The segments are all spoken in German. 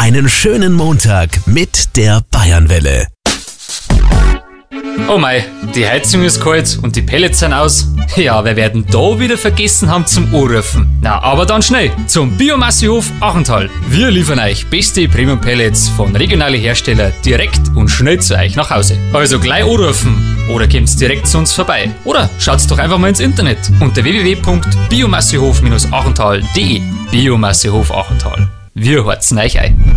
einen schönen Montag mit der Bayernwelle. Oh mei, die Heizung ist kalt und die Pellets sind aus. Ja, wir werden da wieder vergessen haben zum Anrufen. Na, aber dann schnell zum Biomassehof Achental. Wir liefern euch beste Premium-Pellets von regionalen Herstellern direkt und schnell zu euch nach Hause. Also gleich anrufen oder kommt direkt zu uns vorbei. Oder schaut doch einfach mal ins Internet unter www.biomassehof-achental.de. Biomassehof Achental. Wir heizen euch ein.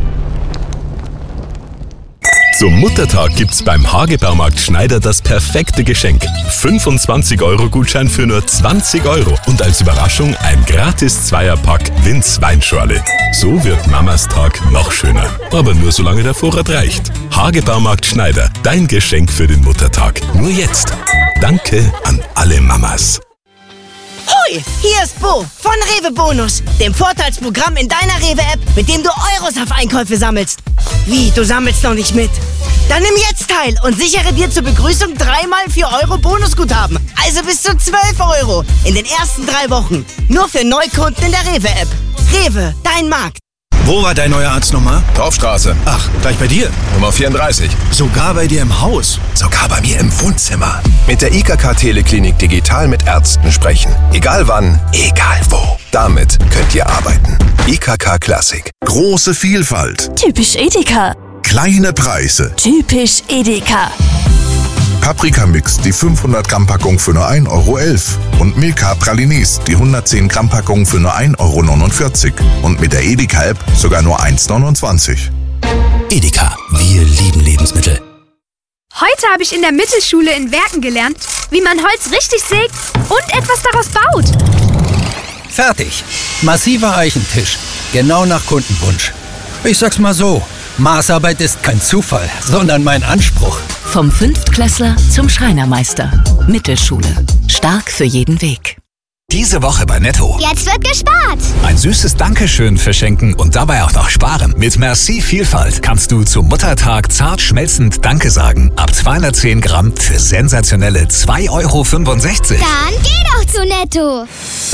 Zum Muttertag gibt's beim Hagebaumarkt Schneider das perfekte Geschenk. 25-Euro-Gutschein für nur 20 € und als Überraschung ein gratis Zweierpack Linz Weinschorle. So wird Mamas Tag noch schöner. Aber nur solange der Vorrat reicht. Hagebaumarkt Schneider, dein Geschenk für den Muttertag. Nur jetzt. Danke an alle Mamas. Hoi, hier ist Bo von Rewe Bonus, dem Vorteilsprogramm in deiner Rewe-App, mit dem du Euros auf Einkäufe sammelst. Wie, du sammelst noch nicht mit? Dann nimm jetzt teil und sichere dir zur Begrüßung 3x 4 € Bonusguthaben. Also bis zu 12 € in den ersten 3 Wochen. Nur für Neukunden in der Rewe-App. Rewe, dein Markt. Wo war dein neuer Arzt nochmal? Dorfstraße. Ach, gleich bei dir. Nummer 34. Sogar bei dir im Haus. Sogar bei mir im Wohnzimmer. Mit der IKK Teleklinik digital mit Ärzten sprechen. Egal wann, egal wo. Damit könnt ihr arbeiten. IKK Klassik. Große Vielfalt. Typisch Edeka. Kleine Preise. Typisch Edeka. Paprikamix, die 500 Gramm Packung für nur 1,11 € und Milka Pralines, die 110 Gramm Packung für nur 1,49 € und mit der Edeka-App sogar nur 1,29 €. Edeka, wir lieben Lebensmittel. Heute habe ich in der Mittelschule in Werken gelernt, wie man Holz richtig sägt und etwas daraus baut. Fertig. Massiver Eichentisch. Genau nach Kundenwunsch. Ich sag's mal so, Maßarbeit ist kein Zufall, sondern mein Anspruch. Vom Fünftklässler zum Schreinermeister. Mittelschule. Stark für jeden Weg. Diese Woche bei Netto. Jetzt wird gespart. Ein süßes Dankeschön verschenken und dabei auch noch sparen. Mit Merci Vielfalt kannst du zum Muttertag zart schmelzend Danke sagen. Ab 210 Gramm für sensationelle 2,65 €. Dann geh doch zu Netto.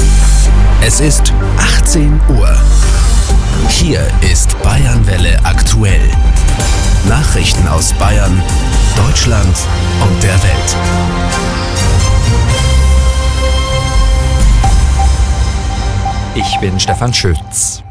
Es ist 18 Uhr. Hier ist Bayernwelle aktuell. Nachrichten aus Bayern, Deutschland und der Welt. Ich bin Stefan Schütz.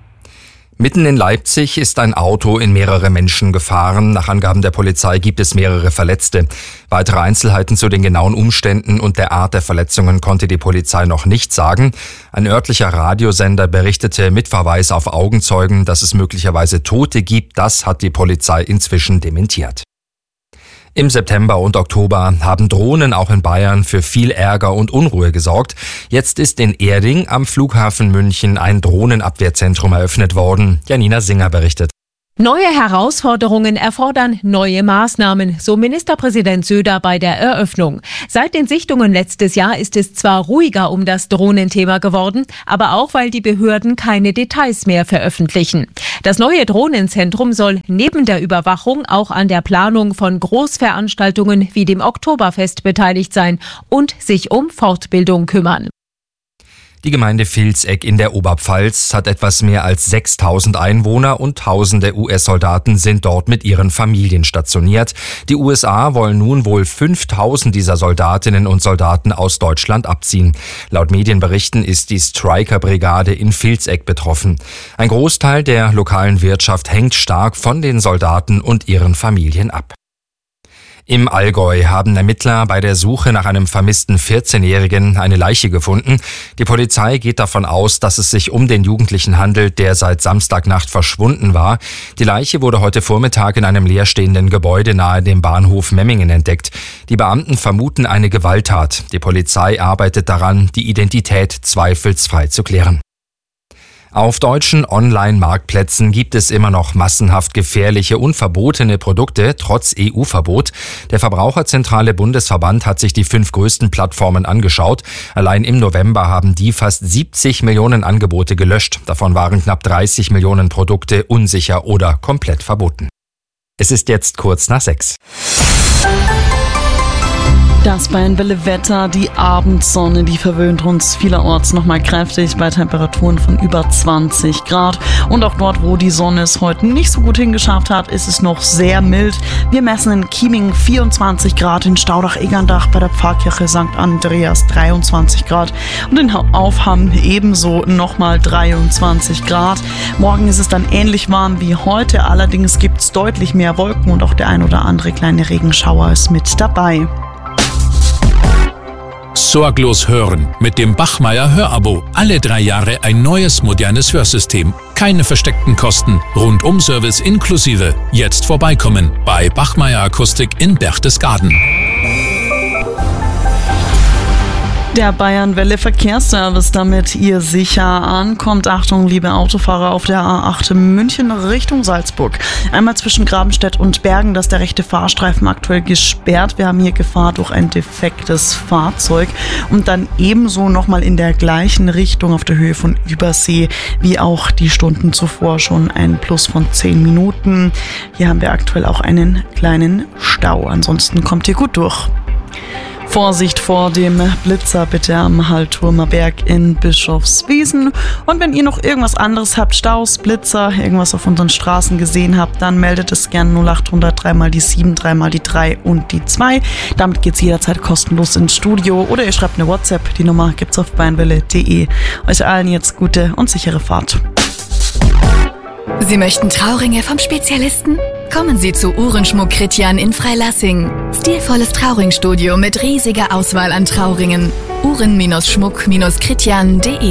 Mitten in Leipzig ist ein Auto in mehrere Menschen gefahren. Nach Angaben der Polizei gibt es mehrere Verletzte. Weitere Einzelheiten zu den genauen Umständen und der Art der Verletzungen konnte die Polizei noch nicht sagen. Ein örtlicher Radiosender berichtete mit Verweis auf Augenzeugen, dass es möglicherweise Tote gibt. Das hat die Polizei inzwischen dementiert. Im September und Oktober haben Drohnen auch in Bayern für viel Ärger und Unruhe gesorgt. Jetzt ist in Erding am Flughafen München ein Drohnenabwehrzentrum eröffnet worden. Janina Singer berichtet. Neue Herausforderungen erfordern neue Maßnahmen, so Ministerpräsident Söder bei der Eröffnung. Seit den Sichtungen letztes Jahr ist es zwar ruhiger um das Drohnenthema geworden, aber auch, weil die Behörden keine Details mehr veröffentlichen. Das neue Drohnenzentrum soll neben der Überwachung auch an der Planung von Großveranstaltungen wie dem Oktoberfest beteiligt sein und sich um Fortbildung kümmern. Die Gemeinde Vilseck in der Oberpfalz hat etwas mehr als 6.000 Einwohner und tausende US-Soldaten sind dort mit ihren Familien stationiert. Die USA wollen nun wohl 5.000 dieser Soldatinnen und Soldaten aus Deutschland abziehen. Laut Medienberichten ist die Stryker-Brigade in Vilseck betroffen. Ein Großteil der lokalen Wirtschaft hängt stark von den Soldaten und ihren Familien ab. Im Allgäu haben Ermittler bei der Suche nach einem vermissten 14-Jährigen eine Leiche gefunden. Die Polizei geht davon aus, dass es sich um den Jugendlichen handelt, der seit Samstagnacht verschwunden war. Die Leiche wurde heute Vormittag in einem leerstehenden Gebäude nahe dem Bahnhof Memmingen entdeckt. Die Beamten vermuten eine Gewalttat. Die Polizei arbeitet daran, die Identität zweifelsfrei zu klären. Auf deutschen Online-Marktplätzen gibt es immer noch massenhaft gefährliche und verbotene Produkte, trotz EU-Verbot. Der Verbraucherzentrale Bundesverband hat sich die 5 größten Plattformen angeschaut. Allein im November haben die fast 70 Millionen Angebote gelöscht. Davon waren knapp 30 Millionen Produkte unsicher oder komplett verboten. Es ist jetzt kurz nach 6. Das Bayernwelle-Wetter, die Abendsonne, die verwöhnt uns vielerorts nochmal kräftig bei Temperaturen von über 20 Grad. Und auch dort, wo die Sonne es heute nicht so gut hingeschafft hat, ist es noch sehr mild. Wir messen in Chieming 24 Grad, in Staudach-Egerndach bei der Pfarrkirche St. Andreas 23 Grad und in Aufham ebenso nochmal 23 Grad. Morgen ist es dann ähnlich warm wie heute, allerdings gibt es deutlich mehr Wolken und auch der ein oder andere kleine Regenschauer ist mit dabei. Sorglos hören mit dem Bachmeier Hörabo. Alle 3 Jahre ein neues, modernes Hörsystem. Keine versteckten Kosten. Rundum-Service inklusive. Jetzt vorbeikommen bei Bachmeier Akustik in Berchtesgaden. Der Bayernwelle Verkehrsservice, damit ihr sicher ankommt. Achtung, liebe Autofahrer auf der A8 München Richtung Salzburg. Einmal zwischen Grabenstedt und Bergen, da ist der rechte Fahrstreifen aktuell gesperrt. Wir haben hier Gefahr durch ein defektes Fahrzeug. Und dann ebenso nochmal in der gleichen Richtung auf der Höhe von Übersee, wie auch die Stunden zuvor schon ein Plus von 10 Minuten. Hier haben wir aktuell auch einen kleinen Stau. Ansonsten kommt ihr gut durch. Vorsicht vor dem Blitzer bitte am Hallturmer Berg in Bischofswiesen. Und wenn ihr noch irgendwas anderes habt, Staus, Blitzer, irgendwas auf unseren Straßen gesehen habt, dann meldet es gerne 0800 3 mal die 7, 3 mal die 3 und die 2. Damit geht's jederzeit kostenlos ins Studio oder ihr schreibt eine WhatsApp. Die Nummer gibt's auf bayernwelle.de. Euch allen jetzt gute und sichere Fahrt. Sie möchten Trauringe vom Spezialisten? Kommen Sie zu Uhrenschmuck Kritjan in Freilassing. Stilvolles Trauringstudio mit riesiger Auswahl an Trauringen. Uhren-Schmuck-Kritjan.de.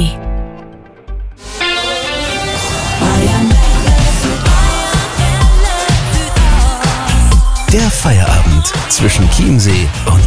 Der Feierabend zwischen Chiemsee und